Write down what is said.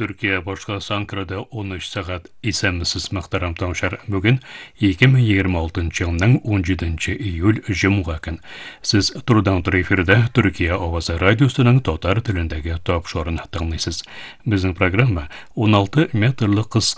Түркия башка Анкарада 13 сағат исәмсез мөхтәрәм таңшар. Бүген 2026 елның 17 июль җомга көн. Сез турыдан тур эфирдә Түркия авазы радиосының татар телендәге тапшырын тыңлыйсыз. Безнең программа 16 метрлы кыска